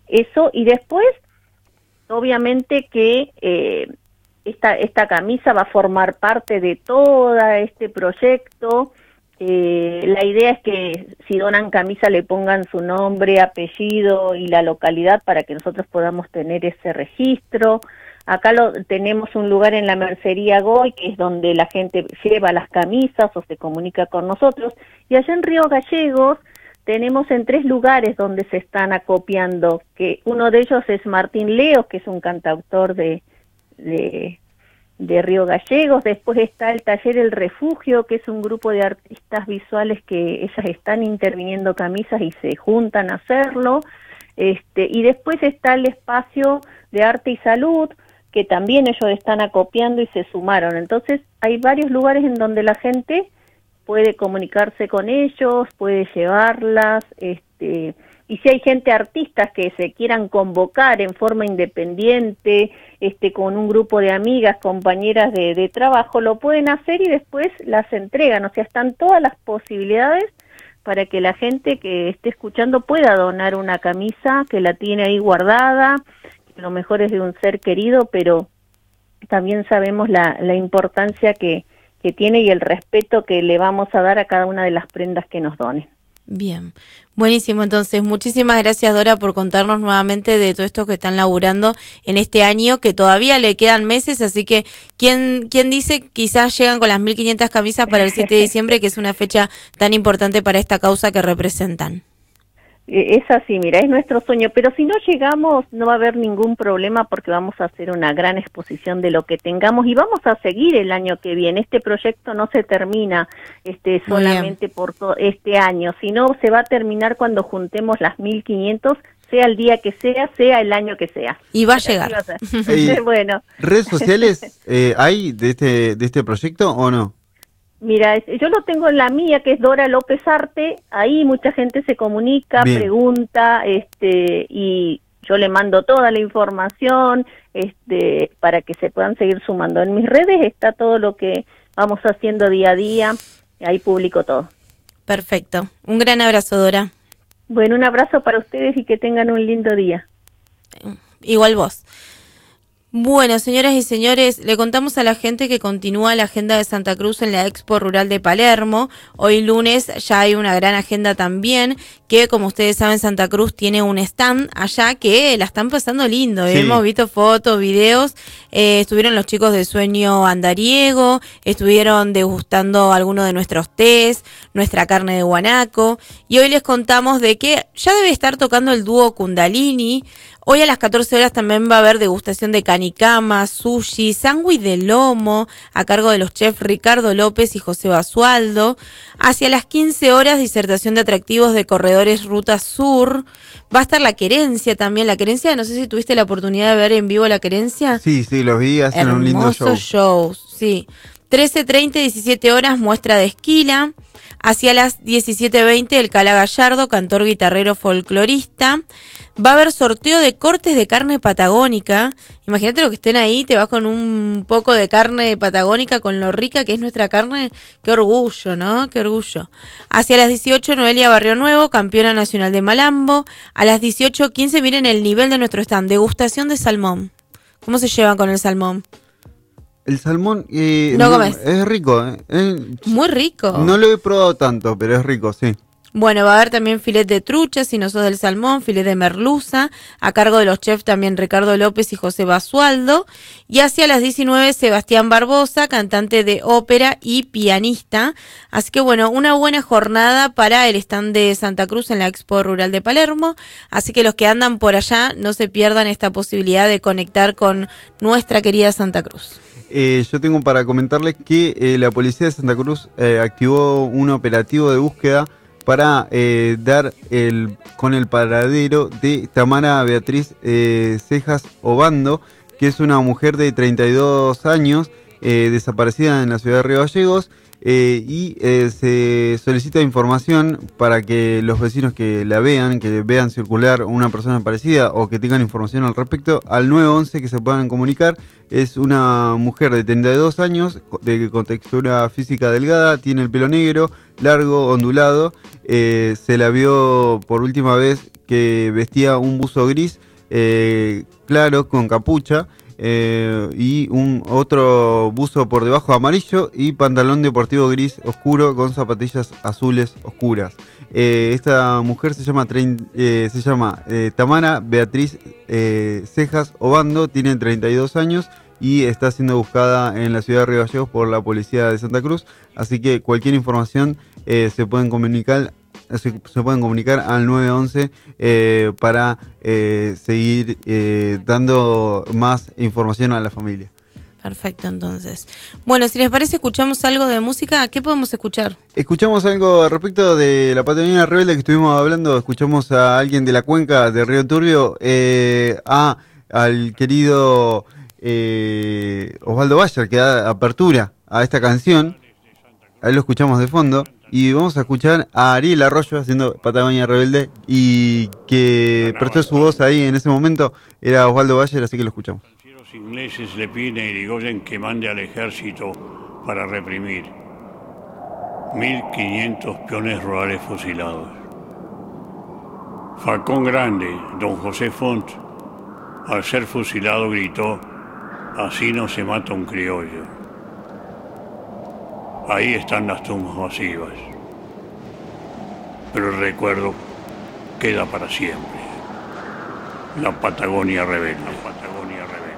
Eso, y después, obviamente que esta camisa va a formar parte de todo este proyecto. La idea es que si donan camisa le pongan su nombre, apellido y la localidad para que nosotros podamos tener ese registro. Acá tenemos un lugar en la Mercería Goy, que es donde la gente lleva las camisas o se comunica con nosotros. Y allá en Río Gallegos tenemos en 3 lugares donde se están acopiando, que uno de ellos es Martín Leos, que es un cantautor de Río Gallegos. Después está el taller El Refugio, que es un grupo de artistas visuales que ellas están interviniendo camisas y se juntan a hacerlo. Y después está el espacio de arte y salud, que también ellos están acopiando y se sumaron. Entonces hay varios lugares en donde la gente puede comunicarse con ellos, puede llevarlas, y si hay gente, artistas que se quieran convocar en forma independiente, con un grupo de amigas, compañeras de trabajo, lo pueden hacer y después las entregan. O sea, están todas las posibilidades para que la gente que esté escuchando pueda donar una camisa que la tiene ahí guardada. Lo mejor es de un ser querido, pero también sabemos la importancia que tiene y el respeto que le vamos a dar a cada una de las prendas que nos donen. Bien, buenísimo. Entonces, muchísimas gracias, Dora, por contarnos nuevamente de todo esto que están laburando en este año, que todavía le quedan meses, así que ¿quién dice quizás llegan con las 1.500 camisas para el 7 de diciembre, que es una fecha tan importante para esta causa que representan? Es así, mira, es nuestro sueño, pero si no llegamos no va a haber ningún problema porque vamos a hacer una gran exposición de lo que tengamos y vamos a seguir el año que viene. Este proyecto no se termina solamente por este año, sino se va a terminar cuando juntemos las 1.500, sea el día que sea el año que sea. Y va a llegar. Bueno. ¿Redes sociales hay de este proyecto o no? Mira, yo lo tengo en la mía, que es Dora López Arte. Ahí mucha gente se comunica, bien, pregunta, y yo le mando toda la información, para que se puedan seguir sumando. En mis redes está todo lo que vamos haciendo día a día, ahí publico todo. Perfecto. Un gran abrazo, Dora. Bueno, un abrazo para ustedes y que tengan un lindo día. Igual vos. Bueno, señoras y señores, le contamos a la gente que continúa la agenda de Santa Cruz en la Expo Rural de Palermo. Hoy lunes ya hay una gran agenda también, que como ustedes saben, Santa Cruz tiene un stand allá que la están pasando lindo. Sí. Hemos visto fotos, videos, estuvieron los chicos de Sueño Andariego, estuvieron degustando algunos de nuestros tés, nuestra carne de guanaco, y hoy les contamos de que ya debe estar tocando el dúo Kundalini. Hoy a las 14 horas también va a haber degustación de canicama, sushi, sándwich de lomo, a cargo de los chefs Ricardo López y José Basualdo. Hacia las 15 horas, disertación de atractivos de corredores Ruta Sur. Va a estar La Querencia también. La Querencia, no sé si tuviste la oportunidad de ver en vivo La Querencia. Sí, los vi, hacen un lindo show. Hermosos shows, sí. 13:30, 17 horas, muestra de esquila. Hacia las 17:20, el Cala Gallardo, cantor, guitarrero, folclorista. Va a haber sorteo de cortes de carne patagónica. Imagínate lo que estén ahí, te vas con un poco de carne patagónica, con lo rica que es nuestra carne. Qué orgullo, ¿no? Qué orgullo. Hacia las 18, Noelia Barrio Nuevo, campeona nacional de Malambo. A las 18:15, miren el nivel de nuestro stand. Degustación de salmón. ¿Cómo se llevan con el salmón? El salmón ¿No comes? Es rico. Muy rico. No lo he probado tanto, pero es rico, sí. Bueno, va a haber también filet de trucha, si no sos del salmón, filet de merluza, a cargo de los chefs también Ricardo López y José Basualdo. Y hacia las 19, Sebastián Barbosa, cantante de ópera y pianista. Así que bueno, una buena jornada para el stand de Santa Cruz en la Expo Rural de Palermo. Así que los que andan por allá, no se pierdan esta posibilidad de conectar con nuestra querida Santa Cruz. Yo tengo para comentarles que la policía de Santa Cruz activó un operativo de búsqueda para dar con el paradero de Tamara Beatriz Cejas Obando, que es una mujer de 32 años, desaparecida en la ciudad de Río Gallegos. se solicita información para que los vecinos que vean circular una persona parecida o que tengan información al respecto, al 911 que se puedan comunicar. Es una mujer de 32 años, con textura física delgada, tiene el pelo negro, largo, ondulado. Se la vio por última vez que vestía un buzo gris claro con capucha. Y otro buzo por debajo amarillo y pantalón deportivo gris oscuro con zapatillas azules oscuras. Esta mujer se llama Tamara Beatriz Cejas Obando, tiene 32 años y está siendo buscada en la ciudad de Río Gallegos por la policía de Santa Cruz, así que cualquier información se pueden comunicar al 911 para seguir dando más información a la familia. Perfecto, entonces. Bueno, si les parece, escuchamos algo de música. ¿Qué podemos escuchar? Escuchamos algo al respecto de la Patagonia Rebelde que estuvimos hablando. Escuchamos a alguien de la cuenca de Río Turbio, al querido Osvaldo Bayer, que da apertura a esta canción. Ahí lo escuchamos de fondo. Y vamos a escuchar a Ariel Arroyo haciendo Patagonia Rebelde, y que prestó su voz ahí en ese momento era Osvaldo Bayer, así que lo escuchamos. Los ingleses le piden a Irigoyen que mande al ejército para reprimir 1.500 peones rurales fusilados. Falcón Grande, don José Font, al ser fusilado gritó: así no se mata un criollo. Ahí están las tumbas masivas, pero el recuerdo queda para siempre. La Patagonia Rebelde. La Patagonia Rebelde.